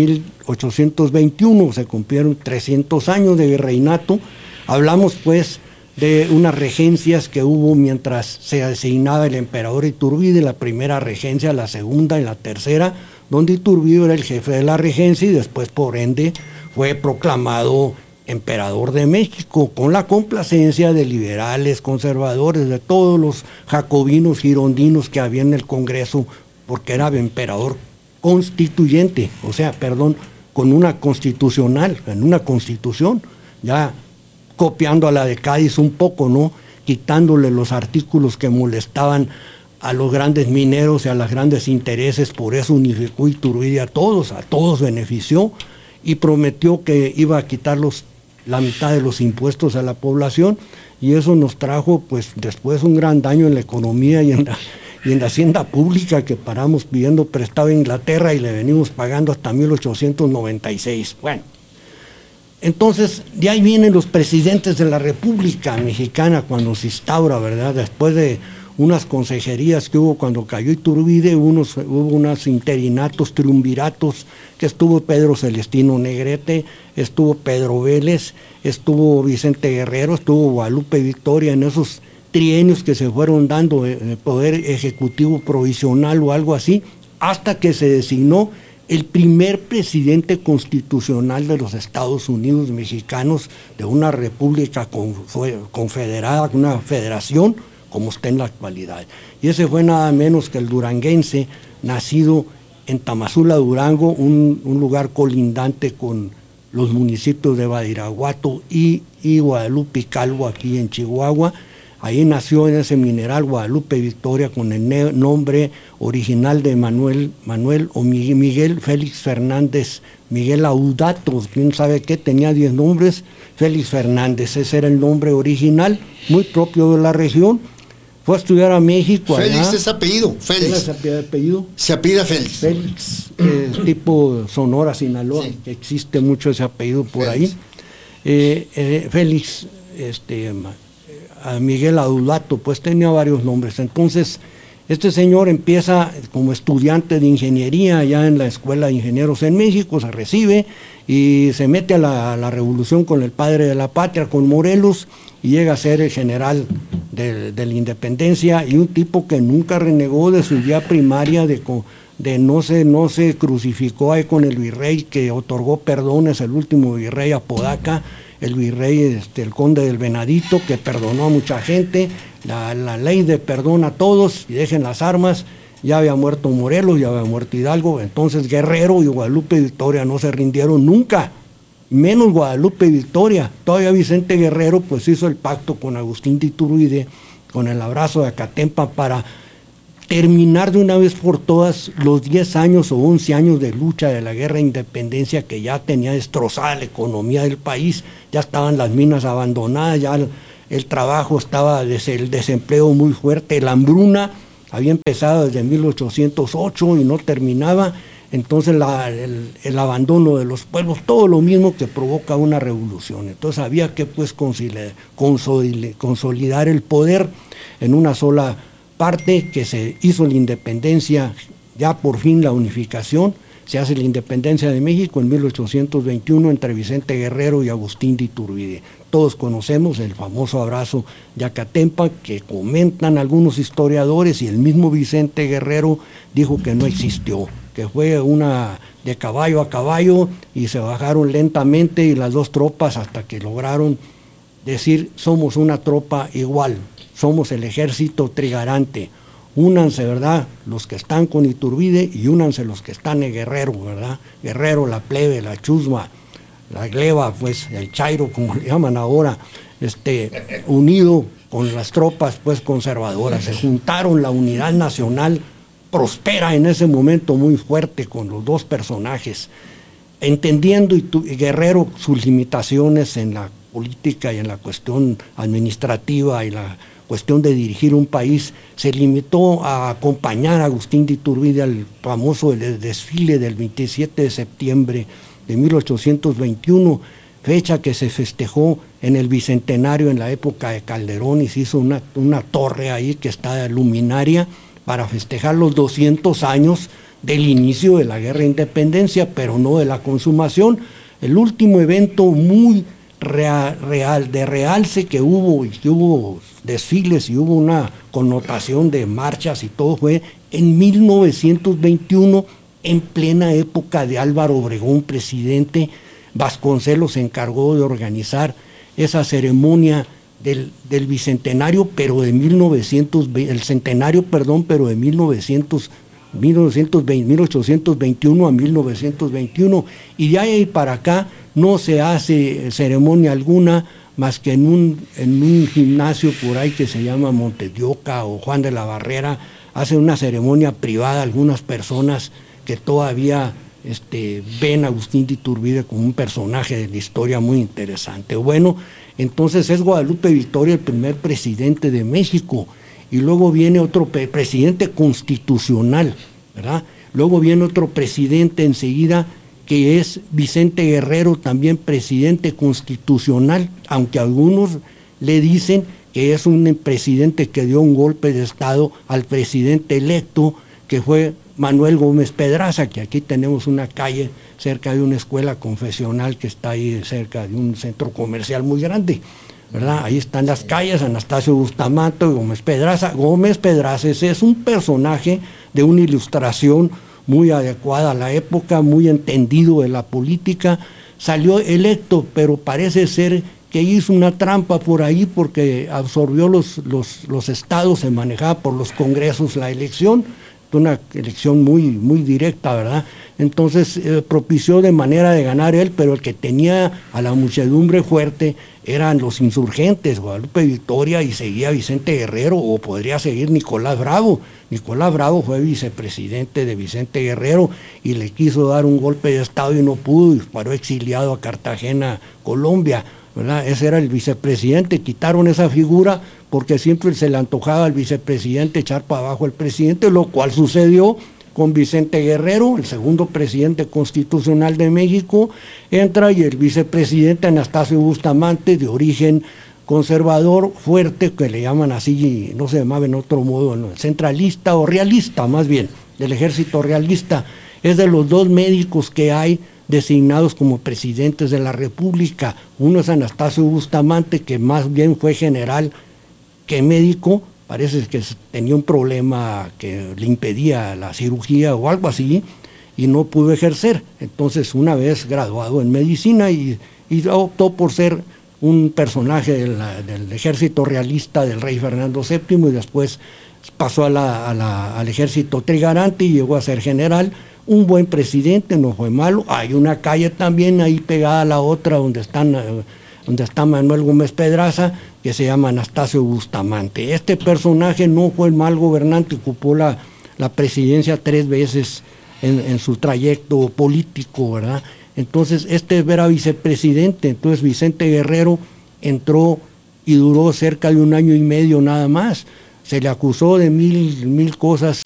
1821, se cumplieron 300 años de virreinato. Hablamos pues de unas regencias que hubo mientras se designaba el emperador Iturbide, la primera regencia, la segunda y la tercera, donde Iturbide era el jefe de la regencia y después por ende fue proclamado emperador de México, con la complacencia de liberales, conservadores, de todos los jacobinos, girondinos que había en el Congreso, porque era emperador constituyente, con una constitucional, en una constitución, ya copiando a la de Cádiz un poco, ¿no? Quitándole los artículos que molestaban a los grandes mineros y a los grandes intereses, por eso unificó Iturbide a todos benefició y prometió que iba a quitar la mitad de los impuestos a la población, y eso nos trajo pues después un gran daño en la economía y en la hacienda pública, que paramos pidiendo prestado a Inglaterra y le venimos pagando hasta 1896. Bueno, entonces de ahí vienen los presidentes de la República Mexicana cuando se instaura, ¿verdad? Después de unas consejerías que hubo cuando cayó Iturbide, hubo unos interinatos, triunviratos, que estuvo Pedro Celestino Negrete, estuvo Pedro Vélez, estuvo Vicente Guerrero, estuvo Guadalupe Victoria, en esos trienios que se fueron dando de poder ejecutivo provisional o algo así, hasta que se designó el primer presidente constitucional de los Estados Unidos mexicanos, de una república confederada, una federación, como está en la actualidad. Y ese fue nada menos que el duranguense, nacido en Tamazula, Durango, un lugar colindante con los municipios de Badiraguato y Guadalupe y Calvo, aquí en Chihuahua. Ahí nació en ese mineral Guadalupe Victoria, con el nombre original de Manuel o Miguel Félix Fernández, Miguel Audato, quién sabe qué, tenía 10 nombres, Félix Fernández, ese era el nombre original, muy propio de la región. Fue a estudiar a México. Félix es apellido, Félix. ¿Es apellido? Se apellida Félix. Félix, tipo Sonora, Sinaloa, sí, que existe mucho ese apellido por Félix. Ahí. Félix, a Miguel Adudato, pues tenía varios nombres. Entonces, este señor empieza como estudiante de ingeniería allá en la Escuela de Ingenieros en México, se recibe y se mete a la revolución con el padre de la patria, con Morelos, y llega a ser el general de la independencia, y un tipo que nunca renegó de su guía primaria de no se crucificó ahí con el virrey que otorgó perdones, el último virrey Apodaca, el virrey, el conde del Venadito, que perdonó a mucha gente, la ley de perdón a todos y dejen las armas. Ya había muerto Morelos, ya había muerto Hidalgo, entonces Guerrero y Guadalupe Victoria no se rindieron nunca, menos Guadalupe Victoria. Todavía Vicente Guerrero pues hizo el pacto con Agustín de Iturbide, con el abrazo de Acatempa, para terminar de una vez por todas los 10 años o 11 años de lucha de la guerra de independencia, que ya tenía destrozada la economía del país, ya estaban las minas abandonadas, ya el trabajo estaba, el desempleo muy fuerte, la hambruna había empezado desde 1808 y no terminaba. Entonces el abandono de los pueblos, todo lo mismo que provoca una revolución. Entonces había que pues consolidar el poder en una sola parte, que se hizo la independencia, ya por fin la unificación, se hace la independencia de México en 1821 entre Vicente Guerrero y Agustín de Iturbide. Todos conocemos el famoso abrazo de Acatempa, que comentan algunos historiadores, y el mismo Vicente Guerrero dijo que no existió, que fue una de caballo a caballo y se bajaron lentamente y las dos tropas hasta que lograron decir: somos una tropa igual, somos el ejército trigarante. Únanse, ¿verdad?, los que están con Iturbide y únanse los que están en Guerrero, ¿verdad? Guerrero, la plebe, la chusma, la gleba, pues, el chairo, como le llaman ahora, unido con las tropas, pues, conservadoras. Se juntaron, la unidad nacional prospera en ese momento muy fuerte con los dos personajes, entendiendo Guerrero sus limitaciones en la política y en la cuestión administrativa y la cuestión de dirigir un país. Se limitó a acompañar a Agustín de Iturbide al famoso desfile del 27 de septiembre de 1821, fecha que se festejó en el Bicentenario en la época de Calderón, y se hizo una torre ahí que está luminaria para festejar los 200 años del inicio de la Guerra de Independencia, pero no de la consumación. El último evento muy de realce que hubo desfiles y hubo una connotación de marchas y todo, fue en 1921, en plena época de Álvaro Obregón presidente. Vasconcelos se encargó de organizar esa ceremonia del bicentenario, pero de 1821 a 1921, y de ahí para acá no se hace ceremonia alguna más que en un gimnasio por ahí que se llama Montedioca o Juan de la Barrera. Hacen una ceremonia privada algunas personas que todavía ven a Agustín de Iturbide como un personaje de la historia muy interesante. Bueno, entonces es Guadalupe Victoria el primer presidente de México, y luego viene otro presidente constitucional, ¿verdad? Luego viene otro presidente enseguida, que es Vicente Guerrero, también presidente constitucional, aunque algunos le dicen que es un presidente que dio un golpe de Estado al presidente electo, que fue Manuel Gómez Pedraza, que aquí tenemos una calle cerca de una escuela confesional que está ahí cerca de un centro comercial muy grande, ¿verdad? Ahí están las calles, Anastasio Bustamante y Gómez Pedraza. Gómez Pedraza es un personaje de una ilustración muy adecuada a la época, muy entendido de la política. Salió electo, pero parece ser que hizo una trampa por ahí, porque absorbió los estados, se manejaba por los congresos la elección, una elección muy directa, ¿verdad? Entonces propició de manera de ganar él, pero el que tenía a la muchedumbre fuerte eran los insurgentes, Guadalupe Victoria, y seguía Vicente Guerrero, o podría seguir Nicolás Bravo. Nicolás Bravo fue vicepresidente de Vicente Guerrero y le quiso dar un golpe de Estado y no pudo, y paró exiliado a Cartagena, Colombia, ¿verdad? Ese era el vicepresidente. Quitaron esa figura porque siempre se le antojaba al vicepresidente echar para abajo al presidente, lo cual sucedió con Vicente Guerrero, el segundo presidente constitucional de México. Entra y el vicepresidente Anastasio Bustamante, de origen conservador, fuerte, que le llaman así, no se llamaba en otro modo, ¿no? Centralista o realista, más bien, del ejército realista. Es de los dos médicos que hay designados como presidentes de la República. Uno es Anastasio Bustamante, que más bien fue general que médico. Parece que tenía un problema que le impedía la cirugía o algo así, y no pudo ejercer. Entonces, una vez graduado en medicina, y optó por ser un personaje del ejército realista del rey Fernando VII, y después pasó al ejército trigarante y llegó a ser general. Un buen presidente, no fue malo. Hay una calle también ahí pegada a la otra donde está Manuel Gómez Pedraza, que se llama Anastasio Bustamante. Este personaje no fue el mal gobernante, ocupó la presidencia 3 veces en su trayecto político, ¿verdad? Entonces, era vicepresidente. Entonces Vicente Guerrero entró y duró cerca de 1 año y medio nada más. Se le acusó de mil cosas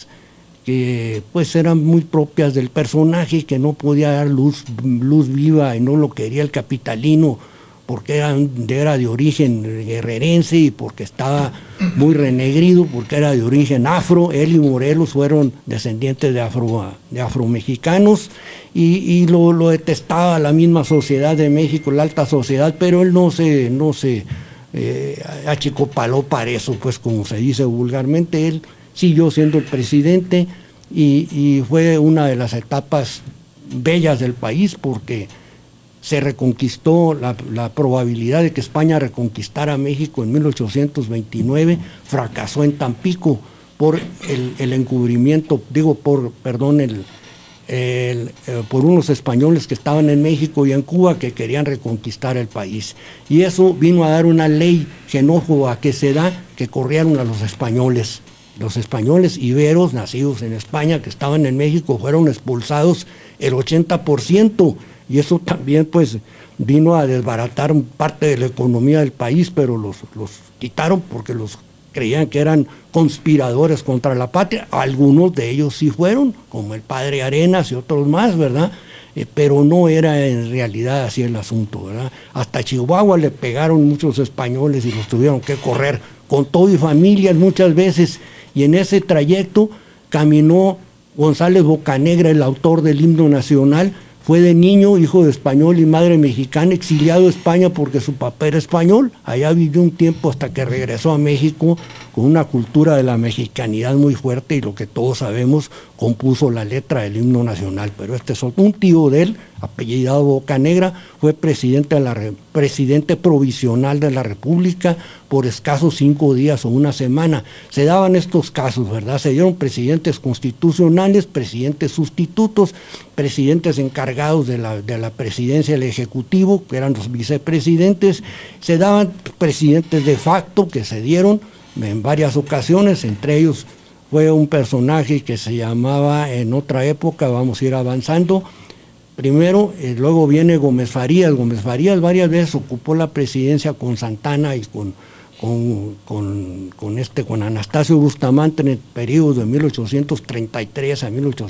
que pues eran muy propias del personaje, que no podía dar luz viva y no lo quería el capitalino porque era de origen guerrerense y porque estaba muy renegrido, porque era de origen afro. Él y Morelos fueron descendientes de afromexicanos y lo detestaba la misma sociedad de México, la alta sociedad, pero él no se achicopaló para eso, pues como se dice vulgarmente. Él siguió siendo el presidente y fue una de las etapas bellas del país, porque se reconquistó la probabilidad de que España reconquistara México en 1829, fracasó en Tampico por el encubrimiento, por unos españoles que estaban en México y en Cuba que querían reconquistar el país. Y eso vino a dar una ley xenófoba que se da, que corrieron a los españoles. Los españoles iberos nacidos en España que estaban en México fueron expulsados el 80%, y eso también pues vino a desbaratar parte de la economía del país, pero los quitaron porque los creían que eran conspiradores contra la patria. Algunos de ellos sí fueron, como el padre Arenas y otros más, ¿verdad? Pero no era en realidad así el asunto, ¿verdad? Hasta Chihuahua le pegaron muchos españoles y los tuvieron que correr con todo y familias muchas veces, y en ese trayecto caminó González Bocanegra, el autor del himno nacional. Fue de niño, hijo de español y madre mexicana, exiliado a España porque su papá era español. Allá vivió un tiempo hasta que regresó a México con una cultura de la mexicanidad muy fuerte, y lo que todos sabemos, compuso la letra del himno nacional. Pero este es un tío de él, apellidado Bocanegra, fue presidente provisional de la República por escasos 5 días o una semana. Se daban estos casos, ¿verdad? Se dieron presidentes constitucionales, presidentes sustitutos, presidentes encargados de la presidencia del Ejecutivo, que eran los vicepresidentes. Se daban presidentes de facto, que se dieron en varias ocasiones. Entre ellos fue un personaje que se llamaba, en otra época, vamos a ir avanzando, primero, luego viene Gómez Farías. Gómez Farías varias veces ocupó la presidencia con Santana y con Anastasio Bustamante en el periodo de 1833 a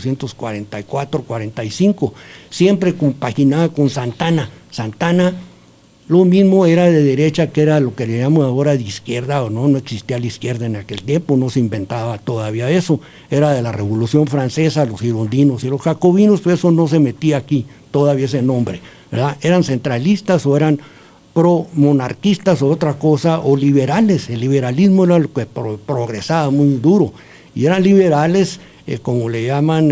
1844-45, siempre compaginada con Santana. Santana, lo mismo, era de derecha, que era lo que le llamamos ahora de izquierda, o no existía la izquierda en aquel tiempo, no se inventaba todavía eso, era de la Revolución Francesa, los girondinos y los jacobinos, pero eso no se metía aquí todavía ese nombre, ¿verdad? Eran centralistas o eran pro-monarquistas o otra cosa, o liberales. El liberalismo era lo que progresaba muy duro, y eran liberales, como le llaman,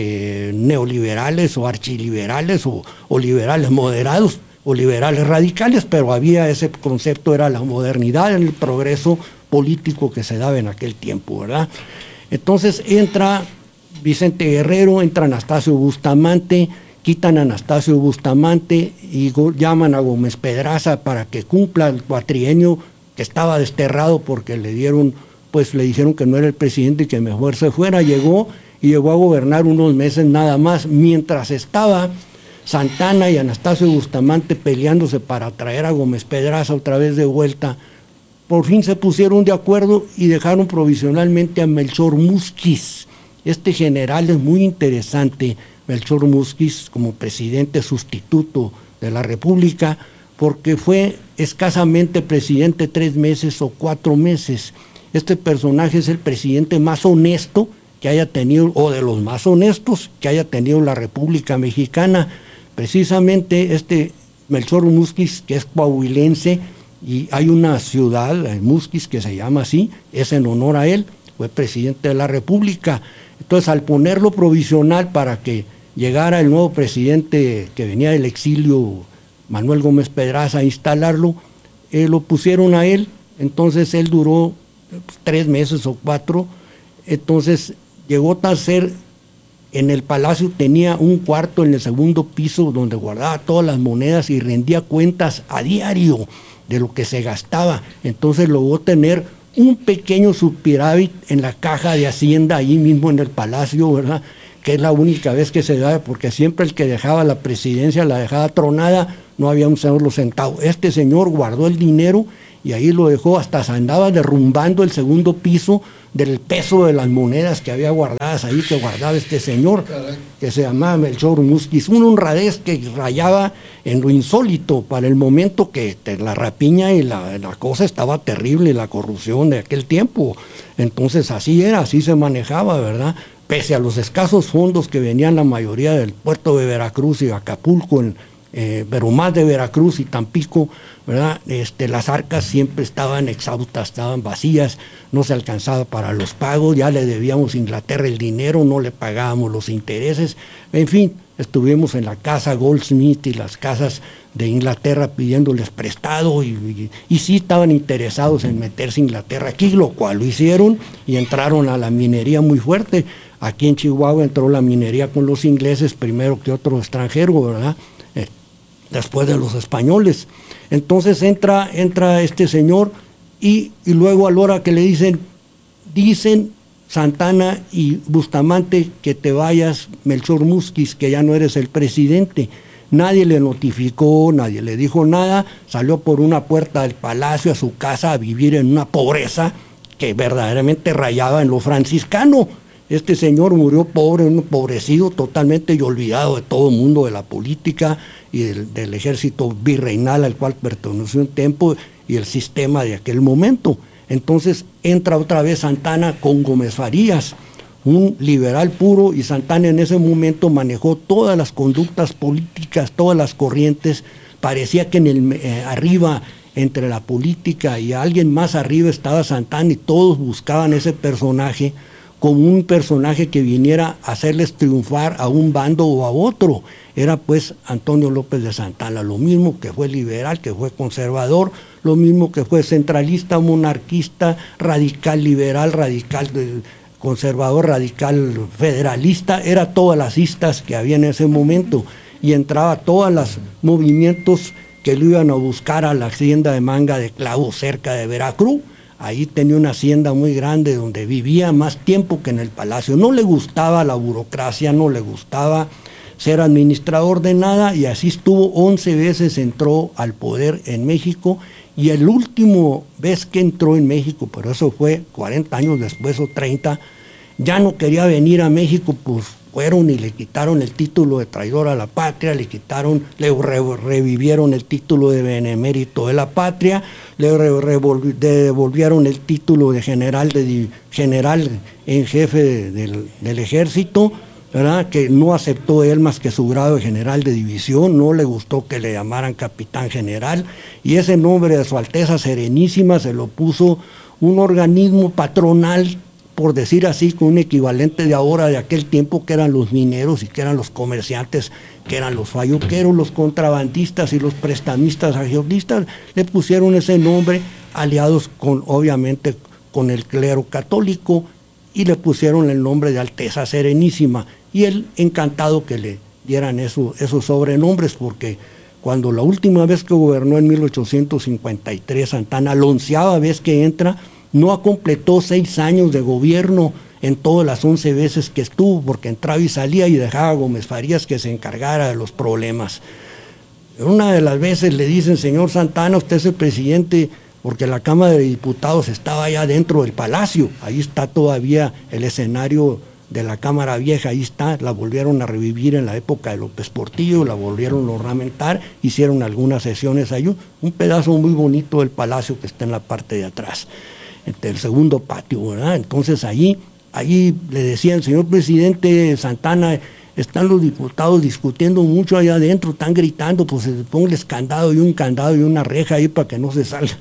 neoliberales o archiliberales o liberales moderados o liberales radicales, pero había ese concepto, era la modernidad, el progreso político que se daba en aquel tiempo, ¿verdad? Entonces entra Vicente Guerrero, entra Anastasio Bustamante, quitan a Anastasio Bustamante y llaman a Gómez Pedraza para que cumpla el cuatrienio, que estaba desterrado porque le dijeron que no era el presidente y que mejor se fuera. Llegó a gobernar unos meses nada más, mientras estaba Santana y Anastasio Bustamante peleándose para traer a Gómez Pedraza otra vez de vuelta. Por fin se pusieron de acuerdo y dejaron provisionalmente a Melchor Musquiz. Este general es muy interesante, Melchor Musquiz, como presidente sustituto de la República, porque fue escasamente presidente 3 meses o 4 meses. Este personaje es el presidente más honesto que haya tenido, o de los más honestos que haya tenido la República Mexicana. Precisamente este Melchor Musquiz, que es coahuilense, y hay una ciudad, Musquiz, que se llama así, es en honor a él, fue presidente de la República. Entonces, al ponerlo provisional para que llegara el nuevo presidente que venía del exilio, Manuel Gómez Pedraza, a instalarlo, lo pusieron a él. Entonces él duró 3 meses o 4, entonces llegó a ser, en el palacio tenía un cuarto en el segundo piso donde guardaba todas las monedas y rendía cuentas a diario de lo que se gastaba. Entonces logró tener un pequeño superávit en la caja de Hacienda, ahí mismo en el palacio, ¿verdad? Que es la única vez que se da, porque siempre el que dejaba la presidencia la dejaba tronada, no había un solo centavo. Este señor guardó el dinero y ahí lo dejó, hasta se andaba derrumbando el segundo piso del peso de las monedas que había guardadas ahí, que guardaba este señor, que se llamaba Melchor Musquiz. Una honradez que rayaba en lo insólito para el momento, que la rapiña y la cosa estaba terrible, la corrupción de aquel tiempo. Entonces así era, así se manejaba, ¿verdad? Pese a los escasos fondos que venían la mayoría del puerto de Veracruz y Acapulco, pero más de Veracruz y Tampico, ¿verdad? Las arcas siempre estaban exhaustas, estaban vacías, no se alcanzaba para los pagos, ya le debíamos a Inglaterra el dinero, no le pagábamos los intereses, en fin, estuvimos en la casa Goldsmith y las casas de Inglaterra pidiéndoles prestado y sí estaban interesados en meterse a Inglaterra aquí, lo cual lo hicieron y entraron a la minería muy fuerte. Aquí en Chihuahua entró la minería con los ingleses primero que otro extranjero, ¿verdad? Después de los españoles. Entonces entra este señor y luego a la hora que le dicen Santana y Bustamante que te vayas, Melchor Musquiz, que ya no eres el presidente. Nadie le notificó, nadie le dijo nada, salió por una puerta del palacio a su casa a vivir en una pobreza que verdaderamente rayaba en lo franciscano. Este señor murió pobre, empobrecido totalmente y olvidado de todo el mundo, de la política y del ejército virreinal al cual perteneció un tiempo y el sistema de aquel momento. Entonces entra otra vez Santana con Gómez Farías, un liberal puro, y Santana en ese momento manejó todas las conductas políticas, todas las corrientes. Parecía que arriba, entre la política y alguien más arriba, estaba Santana y todos buscaban ese personaje como un personaje que viniera a hacerles triunfar a un bando o a otro. Era pues Antonio López de Santana, lo mismo que fue liberal, que fue conservador, lo mismo que fue centralista, monarquista, radical, liberal, radical, conservador, radical, federalista, era todas las istas que había en ese momento, y entraba todos los movimientos que lo iban a buscar a la hacienda de Manga de Clavo, cerca de Veracruz. Ahí tenía una hacienda muy grande donde vivía más tiempo que en el palacio. No le gustaba la burocracia, no le gustaba ser administrador de nada, y así estuvo 11 veces, entró al poder en México, y el último vez que entró en México, pero eso fue 40 años después o 30, ya no quería venir a México, pues fueron y le quitaron el título de traidor a la patria, le revivieron el título de benemérito de la patria, le devolvieron el título de general en jefe del ejército, ¿verdad? Que no aceptó él más que su grado de general de división, no le gustó que le llamaran capitán general, y ese nombre de Su Alteza Serenísima se lo puso un organismo patronal, por decir así, con un equivalente de ahora de aquel tiempo, que eran los mineros y que eran los comerciantes, que eran los falluqueros, los contrabandistas y los prestamistas agiotistas. Le pusieron ese nombre, aliados obviamente con el clero católico, y le pusieron el nombre de Alteza Serenísima, y él encantado que le dieran esos sobrenombres, porque cuando la última vez que gobernó en 1853, Santana, la 11ª vez que entra, no completó 6 años de gobierno en todas las 11 veces que estuvo, porque entraba y salía y dejaba a Gómez Farías que se encargara de los problemas. Una de las veces le dicen: señor Santana, usted es el presidente, porque la Cámara de Diputados estaba allá dentro del palacio, ahí está todavía el escenario de la Cámara Vieja, ahí está, la volvieron a revivir en la época de López Portillo, la volvieron a ornamentar, hicieron algunas sesiones ahí, un pedazo muy bonito del palacio que está en la parte de atrás, el segundo patio, ¿verdad? Entonces allí le decían: señor presidente Santana, están los diputados discutiendo mucho allá adentro, están gritando, pues pónganles candado y una reja ahí para que no se salgan.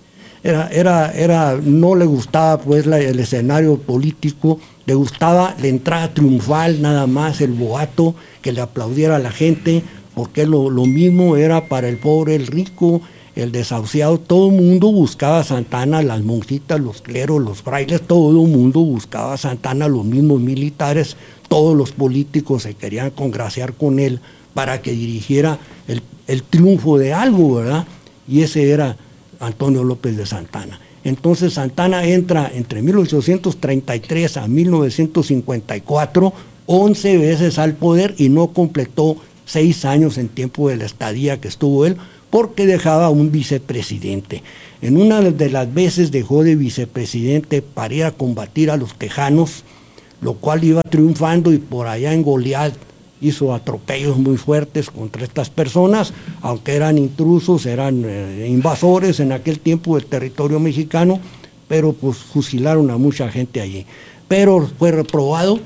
No le gustaba pues el escenario político, le gustaba la entrada triunfal nada más, el boato, que le aplaudiera a la gente, porque lo mismo era para el pobre, el rico, el desahuciado. Todo el mundo buscaba a Santana, las monjitas, los cleros, los frailes, todo el mundo buscaba a Santana, los mismos militares, todos los políticos se querían congraciar con él para que dirigiera el triunfo de algo, ¿verdad? Y ese era Antonio López de Santana. Entonces Santana entra entre 1833 a 1954, 11 veces al poder, y no completó 6 años en tiempo de la estadía que estuvo él, porque dejaba un vicepresidente. En una de las veces dejó de vicepresidente para ir a combatir a los tejanos, lo cual iba triunfando, y por allá en Goliat hizo atropellos muy fuertes contra estas personas, aunque eran intrusos, eran invasores en aquel tiempo del territorio mexicano, pero pues fusilaron a mucha gente allí. Pero fue reprobado,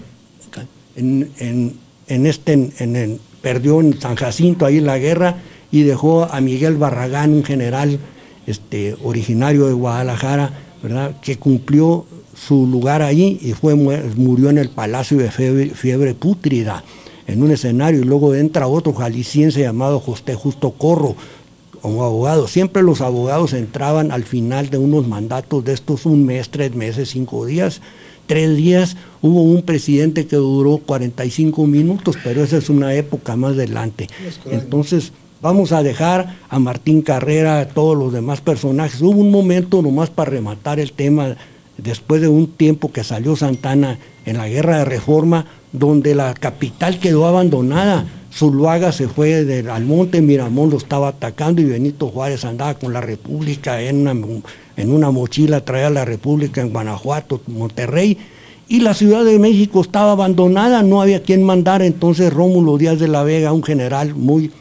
perdió en San Jacinto ahí la guerra, y dejó a Miguel Barragán, un general originario de Guadalajara, ¿verdad?, que cumplió su lugar allí y murió en el Palacio de Fiebre Pútrida, en un escenario, y luego entra otro jalisciense llamado José Justo Corro como abogado. Siempre los abogados entraban al final de unos mandatos de estos, 1 mes, 3 meses, 5 días, 3 días. Hubo un presidente que duró 45 minutos, pero esa es una época más adelante. Entonces vamos a dejar a Martín Carrera, a todos los demás personajes. Hubo un momento, nomás para rematar el tema, después de un tiempo que salió Santana en la Guerra de Reforma, donde la capital quedó abandonada. Zuluaga se fue al monte, Miramón lo estaba atacando, y Benito Juárez andaba con la República en una mochila, traía la República en Guanajuato, Monterrey, y la Ciudad de México estaba abandonada, no había quien mandar. Entonces Rómulo Díaz de la Vega, un general muy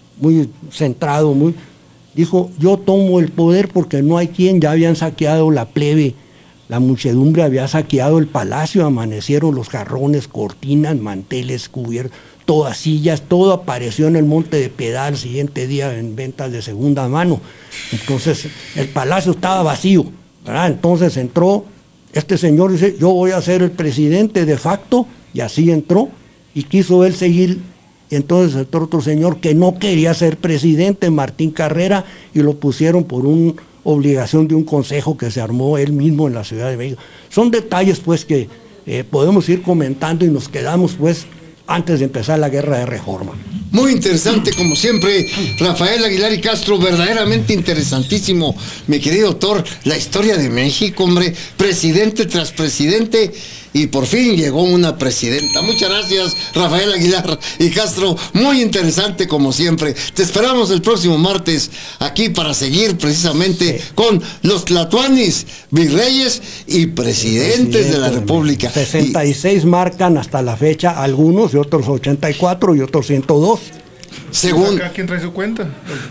centrado, dijo: yo tomo el poder porque no hay quien, ya habían saqueado la plebe, la muchedumbre había saqueado el palacio, amanecieron los jarrones, cortinas, manteles, cubiertos, todas sillas, todo apareció en el Monte de Piedad el siguiente día en ventas de segunda mano. Entonces el palacio estaba vacío, ¿verdad? Entonces entró este señor, dice: yo voy a ser el presidente de facto, y así entró, y quiso él seguir. Y entonces entró otro señor que no quería ser presidente, Martín Carrera, y lo pusieron por una obligación de un consejo que se armó él mismo en la Ciudad de México. Son detalles pues que podemos ir comentando, y nos quedamos pues antes de empezar la Guerra de Reforma. Muy interesante, como siempre, Rafael Aguilar y Castro, verdaderamente interesantísimo, mi querido doctor, la historia de México, hombre, presidente tras presidente, y por fin llegó una presidenta. Muchas gracias, Rafael Aguilar y Castro, muy interesante como siempre. Te esperamos el próximo martes aquí para seguir precisamente con los tlatoanis, virreyes y presidentes de la República. 66 marcan hasta la fecha algunos, y otros 84 y otros 102. Según ¿quién trae su cuenta?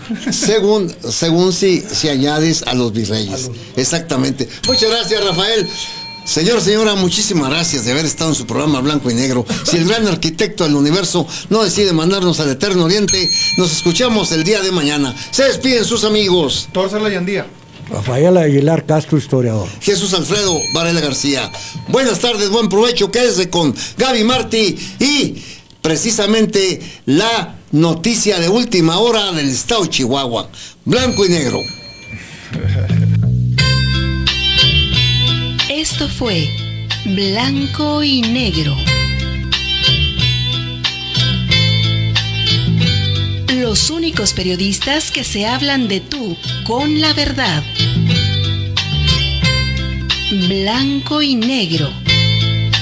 Según si añades a los virreyes. Exactamente. Muchas gracias, Rafael. Señora, muchísimas gracias de haber estado en su programa Blanco y Negro. Si el gran arquitecto del universo no decide mandarnos al Eterno Oriente, nos escuchamos el día de mañana. Se despiden sus amigos Torza la Yandía, Rafael Aguilar Castro, historiador, Jesús Alfredo Varela García. Buenas tardes, buen provecho, quédese con Gaby Martí y precisamente la noticia de última hora del estado de Chihuahua. Blanco y Negro. Esto fue Blanco y Negro. Los únicos periodistas que se hablan de tú con la verdad. Blanco y Negro.